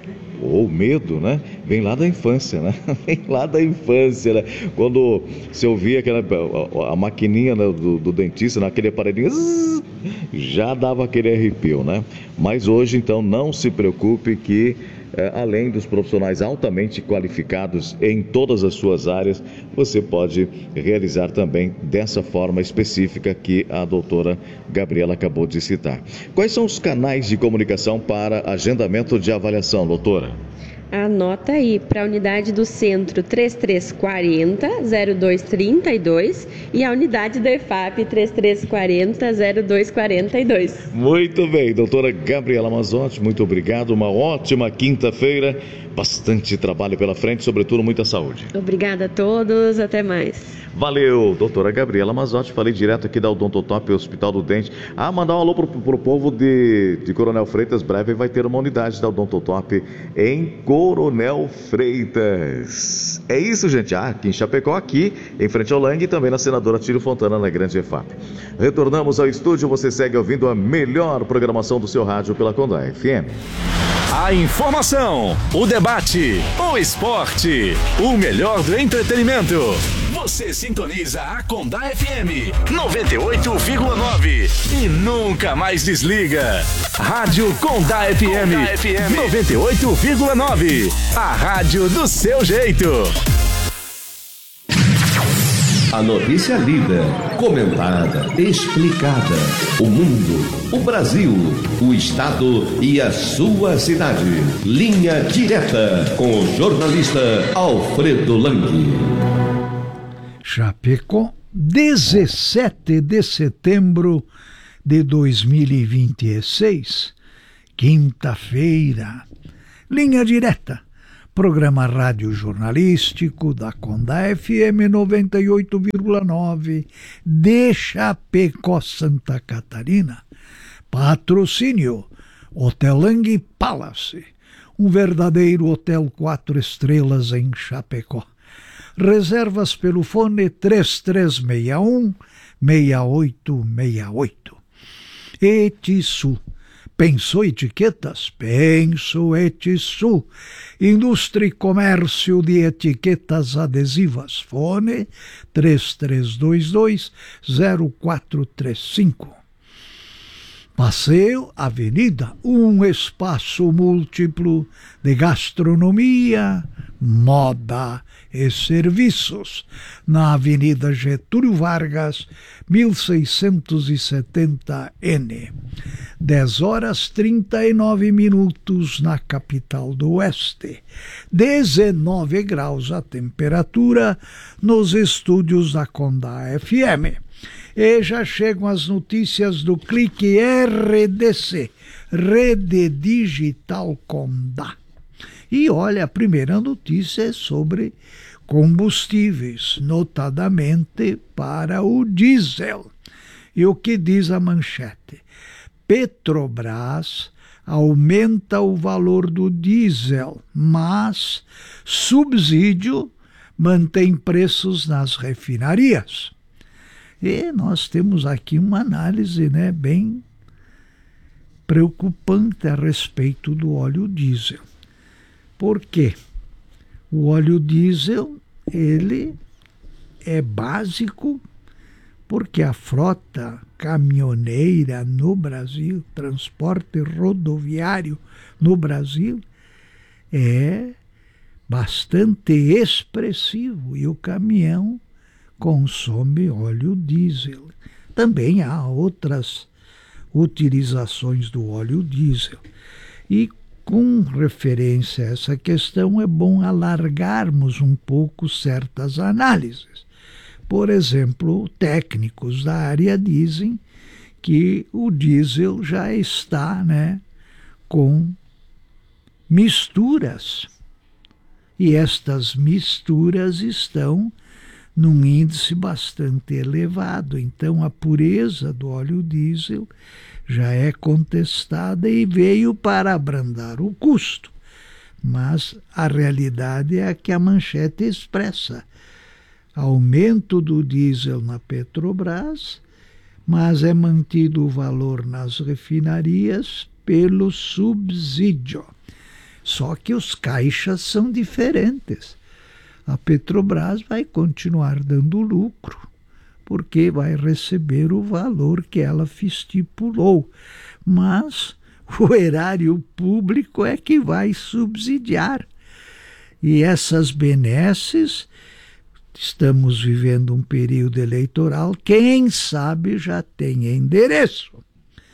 ou medo, né? Vem lá da infância, né? Vem lá da infância, né? Quando você ouvia aquela, a, a maquininha do, do dentista, naquele aparelhinho, zzz, já dava aquele arrepio, né? Mas hoje, então, não se preocupe que, é, além dos profissionais altamente qualificados em todas as suas áreas, você pode realizar também dessa forma específica que a doutora Gabriela acabou de citar. Quais são os canais de comunicação para agendamento de avaliação, doutora? Anota aí, para a unidade do centro três três quatro zero, zero dois três dois e a unidade da E F A P três três quatro zero, zero dois quatro dois. Muito bem, doutora Gabriela Mazotti, muito obrigado, uma ótima quinta-feira, bastante trabalho pela frente, sobretudo muita saúde. Obrigada a todos, até mais. Valeu, doutora Gabriela Mazotti, falei direto aqui da Odontotop, Hospital do Dente. Ah, mandar um alô pro, pro povo de, de Coronel Freitas, breve vai ter uma unidade da Odontotop em Coronel Freitas. É isso, gente, ah, aqui em Chapecó, aqui em frente ao Lang e também na Senadora Tírio Fontana, na Grande E F A P. Retornamos ao estúdio, você segue ouvindo a melhor programação do seu rádio pela Conda F M. A informação, o debate, o esporte, o melhor do entretenimento. Você sintoniza a Condá F M noventa e oito vírgula nove e nunca mais desliga. Rádio Condá F M, Condá F M noventa e oito vírgula nove. A rádio do seu jeito. A notícia lida, comentada, explicada. O mundo, o Brasil, o estado e a sua cidade. Linha direta com o jornalista Alfredo Lang. Chapecó, dezessete de setembro de dois mil e vinte e seis, quinta-feira. Linha direta. Programa rádio jornalístico da Conda F M noventa e oito vírgula nove de Chapecó, Santa Catarina. Patrocínio Hotel Lang Palace, um verdadeiro hotel quatro estrelas em Chapecó. Reservas pelo fone três três seis um, seis oito seis oito. Etisu. Pensou etiquetas? Penso Etisu. Indústria e comércio de etiquetas adesivas. Fone três três dois dois, zero quatro três cinco. Passeio Avenida, um espaço múltiplo de gastronomia, moda e serviços, na Avenida Getúlio Vargas, mil seiscentos e setenta N. dez horas trinta e nove minutos na capital do Oeste. dezenove graus a temperatura nos estúdios da Conda F M. E já chegam as notícias do Clique R D C, Rede Digital Conda. E olha, a primeira notícia é sobre combustíveis, notadamente para o diesel. E o que diz a manchete? Petrobras aumenta o valor do diesel, mas subsídio mantém preços nas refinarias. E nós temos aqui uma análise, né, bem preocupante a respeito do óleo diesel. Por quê? O óleo diesel, ele é básico porque a frota caminhoneira no Brasil, transporte rodoviário no Brasil, é bastante expressivo e o caminhão consome óleo diesel. Também há outras utilizações do óleo diesel. E com referência a essa questão é bom alargarmos um pouco certas análises. Por exemplo, técnicos da área dizem que o diesel já está, né, com misturas. E estas misturas estão num índice bastante elevado. Então, a pureza do óleo diesel já é contestada e veio para abrandar o custo. Mas a realidade é a que a manchete expressa. Aumento do diesel na Petrobras, mas é mantido o valor nas refinarias pelo subsídio. Só que os caixas são diferentes. A Petrobras vai continuar dando lucro, porque vai receber o valor que ela estipulou. Mas o erário público é que vai subsidiar. E essas benesses, estamos vivendo um período eleitoral, quem sabe já tem endereço.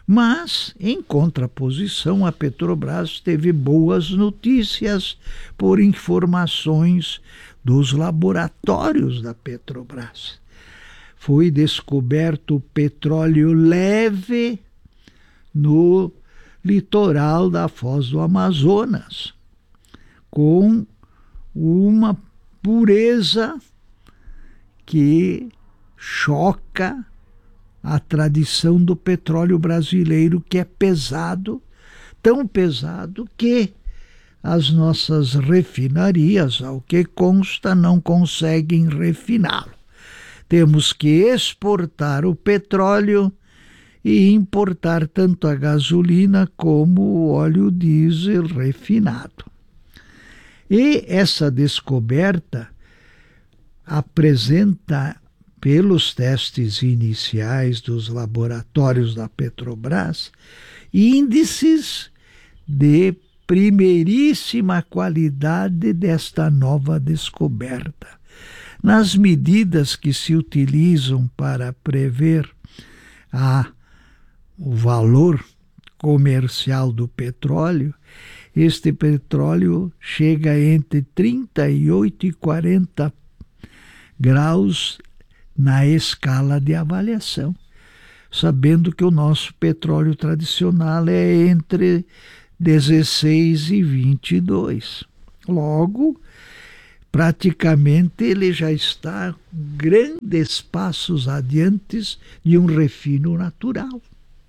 Mas, em contraposição, a Petrobras teve boas notícias por informações dos laboratórios da Petrobras. Foi descoberto petróleo leve no litoral da Foz do Amazonas, com uma pureza que choca a tradição do petróleo brasileiro, que é pesado, tão pesado que as nossas refinarias, ao que consta, não conseguem refiná-lo. Temos que exportar o petróleo e importar tanto a gasolina como o óleo diesel refinado. E essa descoberta apresenta, pelos testes iniciais dos laboratórios da Petrobras, índices de primeiríssima qualidade desta nova descoberta. Nas medidas que se utilizam para prever a, o valor comercial do petróleo, este petróleo chega entre trinta e oito e quarenta graus na escala de avaliação, sabendo que o nosso petróleo tradicional é entre dezesseis e vinte e dois. Logo, praticamente ele já está grandes passos adiante de um refino natural.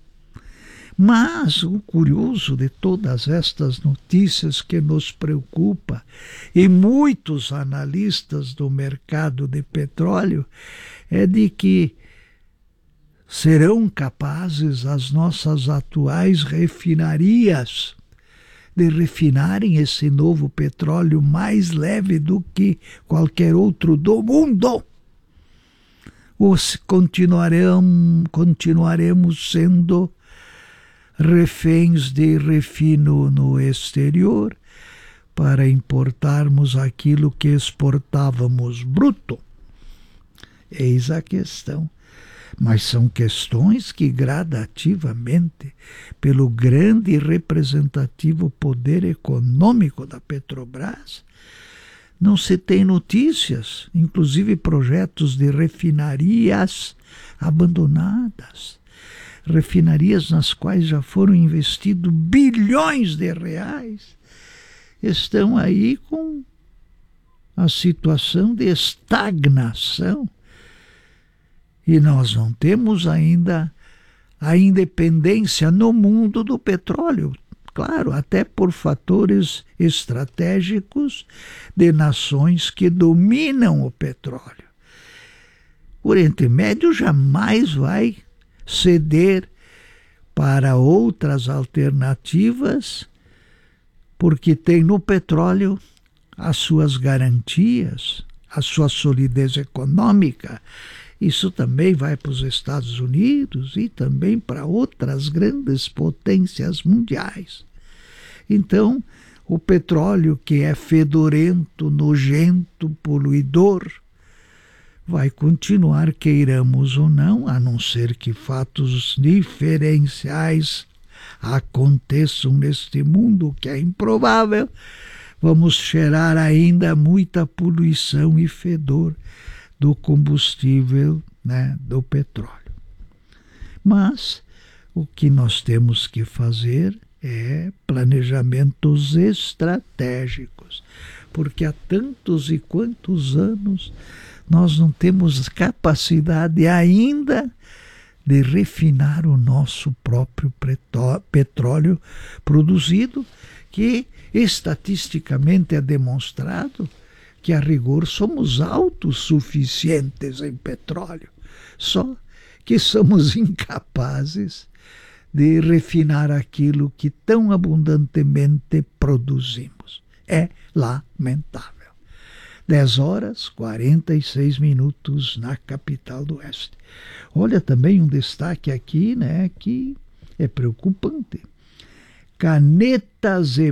Mas o curioso de todas estas notícias que nos preocupa, e muitos analistas do mercado de petróleo, é de que serão capazes as nossas atuais refinarias de refinarem esse novo petróleo mais leve do que qualquer outro do mundo? Ou se continuaremos, continuaremos sendo reféns de refino no exterior para importarmos aquilo que exportávamos bruto? Eis a questão. Mas são questões que gradativamente, pelo grande e representativo poder econômico da Petrobras, não se tem notícias, inclusive projetos de refinarias abandonadas, refinarias nas quais já foram investidos bilhões de reais, estão aí com a situação de estagnação. E nós não temos ainda a independência no mundo do petróleo. Claro, até por fatores estratégicos de nações que dominam o petróleo. O Oriente Médio jamais vai ceder para outras alternativas, porque tem no petróleo as suas garantias, a sua solidez econômica. Isso também vai para os Estados Unidos e também para outras grandes potências mundiais. Então, o petróleo, que é fedorento, nojento, poluidor, vai continuar, queiramos ou não, a não ser que fatos diferenciais aconteçam neste mundo, que é improvável, vamos cheirar ainda muita poluição e fedor do combustível, né, do petróleo. Mas o que nós temos que fazer é planejamentos estratégicos, porque há tantos e quantos anos nós não temos capacidade ainda de refinar o nosso próprio petróleo produzido, que estatisticamente é demonstrado que, a rigor, somos autossuficientes em petróleo, só que somos incapazes de refinar aquilo que tão abundantemente produzimos. É lamentável. dez horas e quarenta e seis minutos na capital do Oeste. Olha, também um destaque aqui, né, que é preocupante. Canetas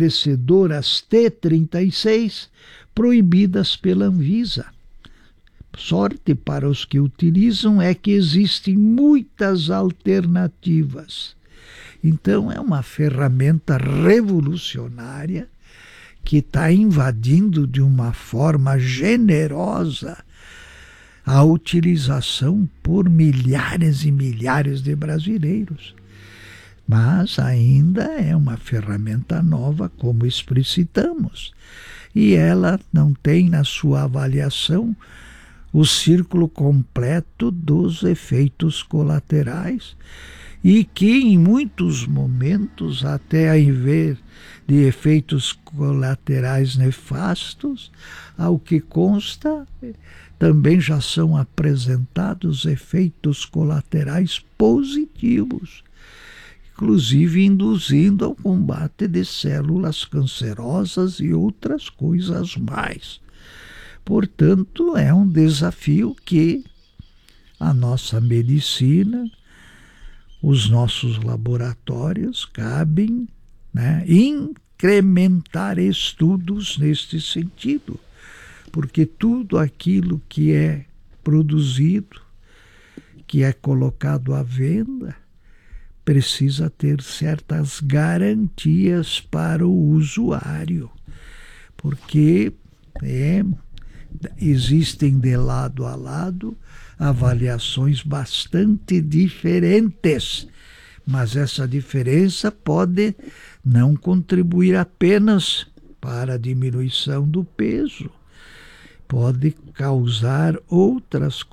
emagrecedoras T trinta e seis proibidas pela Anvisa. sorte para os que utilizam é que existem muitas alternativas. Então é uma ferramenta revolucionária que está invadindo de uma forma generosa a utilização por milhares e milhares de brasileiros. Mas ainda é uma ferramenta nova, como explicitamos, e ela não tem na sua avaliação o círculo completo dos efeitos colaterais, e que em muitos momentos, até ao invés de efeitos colaterais nefastos, ao que consta, também já são apresentados efeitos colaterais positivos, inclusive induzindo ao combate de células cancerosas e outras coisas mais. Portanto, é um desafio que a nossa medicina, os nossos laboratórios, cabem, né, incrementar estudos neste sentido, porque tudo aquilo que é produzido, que é colocado à venda, precisa ter certas garantias para o usuário, porque é, existem de lado a lado avaliações bastante diferentes, mas essa diferença pode não contribuir apenas para a diminuição do peso, pode causar outras